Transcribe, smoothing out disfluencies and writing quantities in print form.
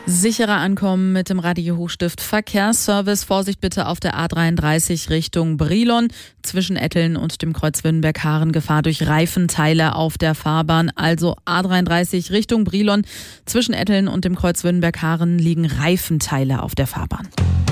Sicherer ankommen mit dem Radio Hochstift Verkehrsservice. Vorsicht bitte auf der A33 Richtung Brilon. Zwischen Etteln und dem Kreuz Wünnberg-Haaren Gefahr durch Reifenteile auf der Fahrbahn. Also A33 Richtung Brilon. Zwischen Etteln und dem Kreuz Wünnberg-Haaren liegen Reifenteile auf der Fahrbahn.